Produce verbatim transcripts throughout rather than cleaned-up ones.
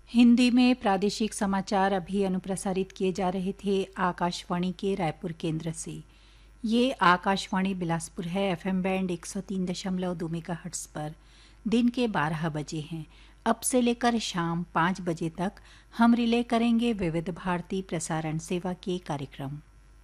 हिंदी में प्रादेशिक समाचार अभी अनुप्रसारित किए जा रहे थे आकाशवाणी के रायपुर केंद्र से। ये आकाशवाणी बिलासपुर है। एफएम बैंड एक सौ तीन दशमलव दो मेगाहर्ट्ज पर दिन के बारह बजे हैं। अब से लेकर शाम पाँच बजे तक हम रिले करेंगे विविध भारती प्रसारण सेवा के कार्यक्रम।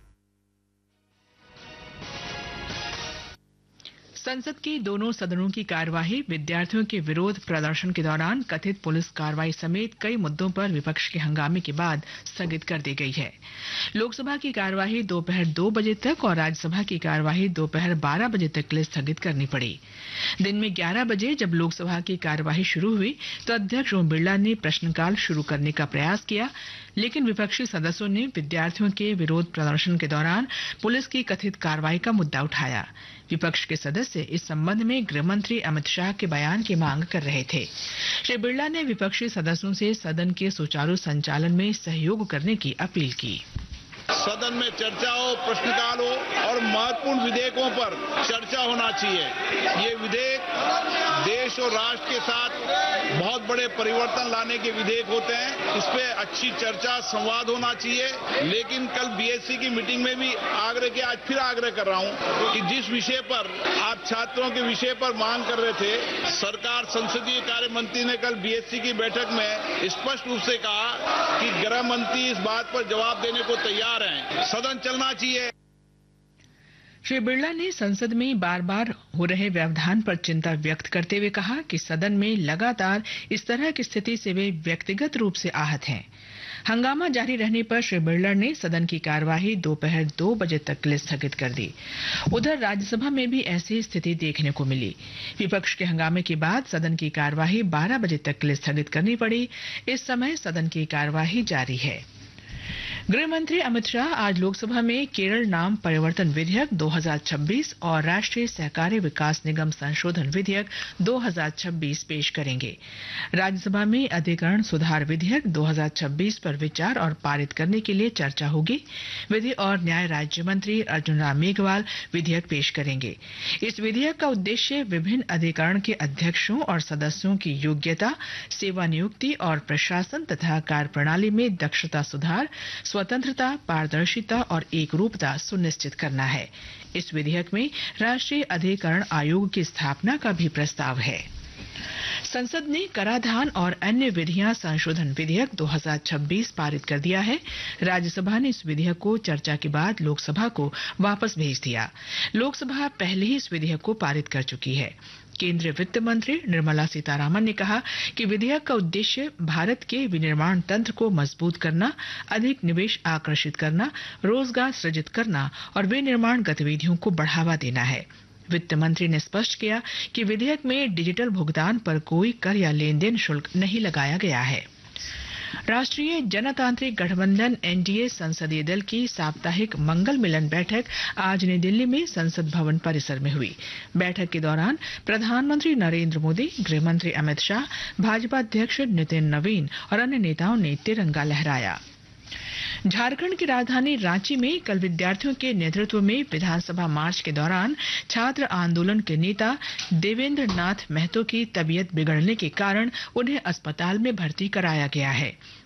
संसद की दोनों सदनों की कार्यवाही विद्यार्थियों के विरोध प्रदर्शन के दौरान कथित पुलिस कार्रवाई समेत कई मुद्दों पर विपक्ष के हंगामे के बाद स्थगित कर दी गई है। लोकसभा की कार्यवाही दोपहर दो बजे तक और राज्यसभा की कार्यवाही दोपहर बारह बजे तक के लिए स्थगित करनी पड़ी। दिन में ग्यारह बजे जब लोकसभा की कार्यवाही शुरू हुई तो अध्यक्ष ओम बिरला ने प्रश्नकाल शुरू करने का प्रयास किया, लेकिन विपक्षी सदस्यों ने विद्यार्थियों के विरोध प्रदर्शन के दौरान पुलिस की कथित कार्रवाई का मुद्दा उठाया। विपक्ष के सदस्य इस संबंध में गृह मंत्री अमित शाह के बयान की मांग कर रहे थे। श्री बिरला ने विपक्षी सदस्यों से सदन के सुचारू संचालन में सहयोग करने की अपील की। सदन में चर्चा हो, प्रश्नकाल हो और महत्वपूर्ण विधेयकों पर चर्चा होना चाहिए। ये विधेयक देश और राष्ट्र के साथ बहुत बड़े परिवर्तन लाने के विधेयक होते हैं। इस पे अच्छी चर्चा, संवाद होना चाहिए। लेकिन कल बीएससी की मीटिंग में भी आग्रह किया, आज फिर आग्रह कर रहा हूं कि जिस विषय पर आप छात्रों के विषय पर मांग कर रहे थे, सरकार संसदीय कार्य मंत्री ने कल बीएससी की बैठक में स्पष्ट रूप से कहा कि गृह मंत्री इस बात पर जवाब देने को तैयार हैं। सदन चलना चाहिए। श्री बिरला ने संसद में बार बार हो रहे व्यवधान पर चिंता व्यक्त करते हुए कहा कि सदन में लगातार इस तरह की स्थिति से वे व्यक्तिगत रूप से आहत हैं। हंगामा जारी रहने पर श्री बिरला ने सदन की कार्यवाही दोपहर दो बजे तक के लिए स्थगित कर दी। उधर राज्यसभा में भी ऐसी स्थिति देखने को मिली। विपक्ष के हंगामे के बाद सदन की कार्यवाही बारह बजे तक के लिए स्थगित करनी पड़ी। इस समय सदन की कार्यवाही जारी है। गृह मंत्री अमित शाह आज लोकसभा में केरल नाम परिवर्तन विधेयक दो हज़ार छब्बीस और राष्ट्रीय सहकारी विकास निगम संशोधन विधेयक दो हज़ार छब्बीस पेश करेंगे। राज्यसभा में अधिकरण सुधार विधेयक दो हज़ार छब्बीस पर विचार और पारित करने के लिए चर्चा होगी। विधि और न्याय राज्य मंत्री अर्जुन राम मेघवाल विधेयक पेश करेंगे। इस विधेयक का उद्देश्य विभिन्न अधिकरण के अध्यक्षों और सदस्यों की योग्यता, सेवा नियुक्ति और प्रशासन तथा कार्यप्रणाली में दक्षता सुधार, स्वतंत्रता, पारदर्शिता और एकरूपता सुनिश्चित करना है। इस विधेयक में राष्ट्रीय अधिकरण आयोग की स्थापना का भी प्रस्ताव है। संसद ने कराधान और अन्य विधियां संशोधन विधेयक दो हज़ार छब्बीस पारित कर दिया है। राज्यसभा ने इस विधेयक को चर्चा के बाद लोकसभा को वापस भेज दिया। लोकसभा पहले ही इस विधेयक को पारित कर चुकी है। केंद्रीय वित्त मंत्री निर्मला सीतारामन ने कहा कि विधेयक का उद्देश्य भारत के विनिर्माण तंत्र को मजबूत करना, अधिक निवेश आकर्षित करना, रोजगार सृजित करना और विनिर्माण गतिविधियों को बढ़ावा देना है। वित्त मंत्री ने स्पष्ट किया कि विधेयक में डिजिटल भुगतान पर कोई कर या लेन देन शुल्क नहीं लगाया गया है। राष्ट्रीय जनतांत्रिक गठबंधन एनडीए संसदीय दल की साप्ताहिक मंगल मिलन बैठक आज नई दिल्ली में संसद भवन परिसर में हुई। बैठक के दौरान प्रधानमंत्री नरेंद्र मोदी, गृह मंत्री अमित शाह, भाजपा अध्यक्ष नितिन नवीन और अन्य नेताओं ने तिरंगा लहराया। झारखंड की राजधानी रांची में कल विद्यार्थियों के नेतृत्व में विधानसभा मार्च के दौरान छात्र आंदोलन के नेता देवेंद्र नाथ महतो की तबीयत बिगड़ने के कारण उन्हें अस्पताल में भर्ती कराया गया है।